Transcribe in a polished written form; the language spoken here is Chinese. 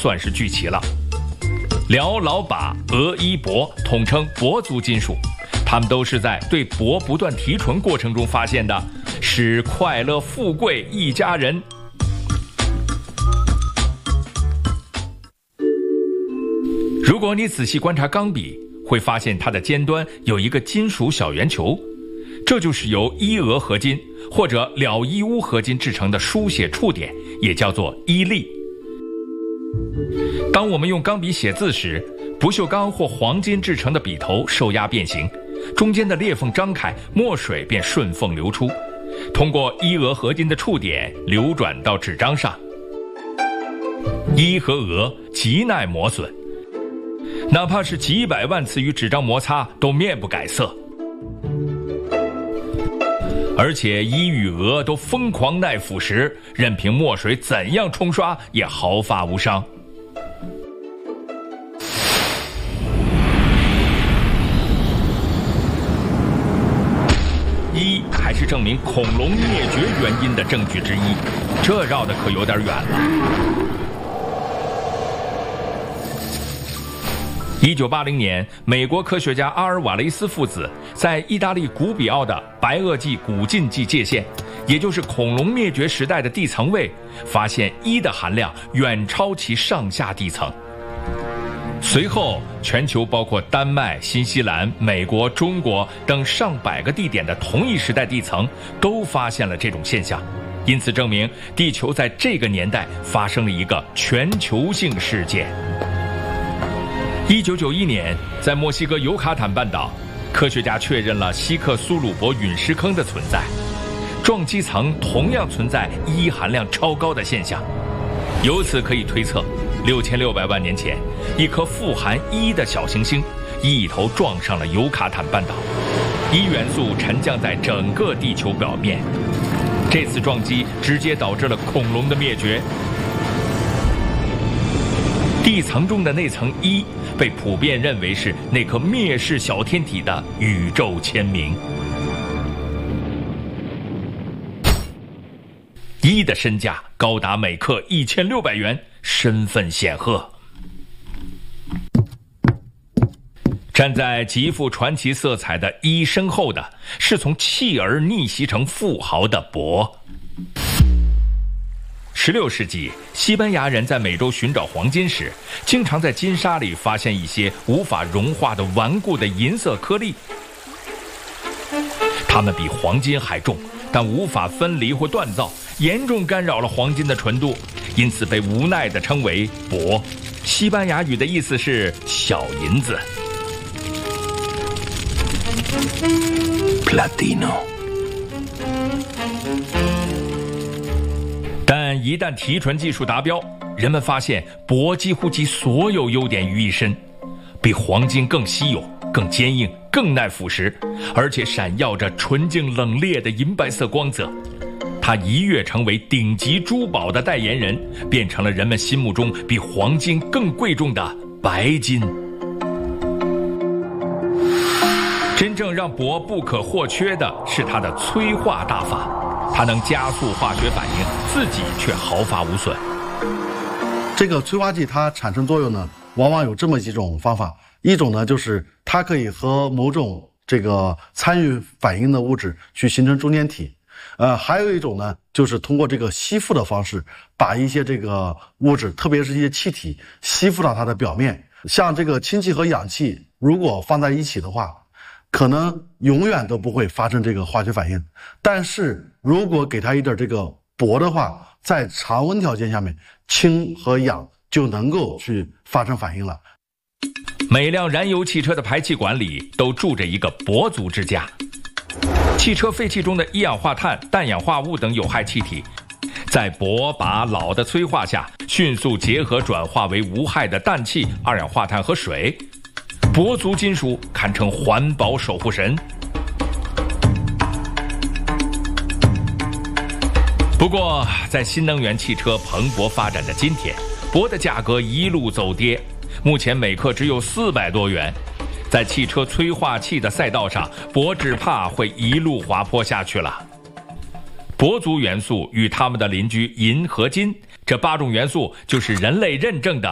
算是聚齐了。辽、老、钯、俄、铱、铂统称铂族金属，它们都是在对铂不断提纯过程中发现的，使快乐富贵一家人。如果你仔细观察钢笔，会发现它的尖端有一个金属小圆球，这就是由铱俄合金或者辽铱钨合金制成的书写触点，也叫做铱粒。当我们用钢笔写字时，不锈钢或黄金制成的笔头受压变形，中间的裂缝张开，墨水便顺缝流出，通过铱俄合金的触点流转到纸张上。铱和俄极耐磨损，哪怕是几百万次与纸张摩擦都面不改色，而且铱与俄都疯狂耐腐蚀，任凭墨水怎样冲刷也毫发无伤。铱还是证明恐龙灭绝原因的证据之一，这绕得可有点远了。1980年，美国科学家阿尔瓦雷斯父子在意大利古比奥的白垩纪古近纪界限，也就是恐龙灭绝时代的地层位，发现铱的含量远超其上下地层。随后，全球包括丹麦、新西兰、美国、中国等上百个地点的同一时代地层都发现了这种现象，因此证明地球在这个年代发生了一个全球性事件。1991年，在墨西哥尤卡坦半岛，科学家确认了西克苏鲁伯陨石坑的存在，撞击层同样存在铱含量超高的现象。由此可以推测，6600万年前，一颗富含铱的小行星一头撞上了尤卡坦半岛，铱元素沉降在整个地球表面。这次撞击直接导致了恐龙的灭绝。地层中的那层铱被普遍认为是那颗灭世小天体的宇宙签名。铱的身价高达每克1600元，身份显赫。站在极富传奇色彩的铱身后的是从弃儿逆袭成富豪的铂。16世纪，西班牙人在美洲寻找黄金时，经常在金沙里发现一些无法融化的顽固的银色颗粒。它们比黄金还重，但无法分离或锻造，严重干扰了黄金的纯度，因此被无奈地称为铂。西班牙语的意思是小银子。Platino。但一旦提纯技术达标，人们发现铂几乎集所有优点于一身，比黄金更稀有、更坚硬、更耐腐蚀，而且闪耀着纯净冷冽的银白色光泽。它一跃成为顶级珠宝的代言人，变成了人们心目中比黄金更贵重的白金。真正让铂不可或缺的是它的催化大法，它能加速化学反应，自己却毫发无损。 这个催化剂它产生作用呢，往往有这么几种方法。一种呢，就是它可以和某种这个参与反应的物质去形成中间体。还有一种呢，就是通过这个吸附的方式，把一些这个物质，特别是一些气体，吸附到它的表面。像这个氢气和氧气，如果放在一起的话，可能永远都不会发生这个化学反应。但是如果给它一点这个铂的话，在常温条件下面，氢和氧就能够去发生反应了。 每辆燃油汽车的排气管里都住着一个铂族之家。汽车废气中的一氧化碳、氮氧化物等有害气体，在铂、钯、铑的催化下，迅速结合转化为无害的氮气、二氧化碳和水。铂族金属堪称环保守护神。不过，在新能源汽车蓬勃发展的今天，铂的价格一路走跌，目前每克只有400多元。在汽车催化器的赛道上，铂只怕会一路滑坡下去了。铂族元素与它们的邻居银和金，这8种元素就是人类认证的